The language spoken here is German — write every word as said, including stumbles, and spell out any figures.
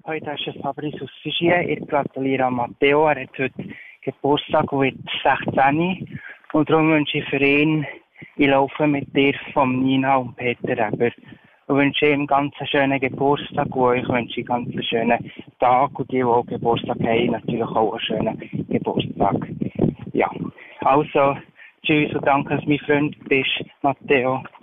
Heute ist es Fabrice aus Fischien. Ich gratuliere an Matteo. Er hat heute Geburtstag und wird sechzehn. Und darum wünsche ich für ihn, ich laufe mit dir von Nina und Peter Eber. Ich wünsche ihm ganz einen schönen Geburtstag und ich wünsche ihm ganz einen schönen Tag. Und die, die auch Geburtstag haben, natürlich auch einen schönen Geburtstag. Ja, also, tschüss und danke, dass du mein Freund bist, Matteo.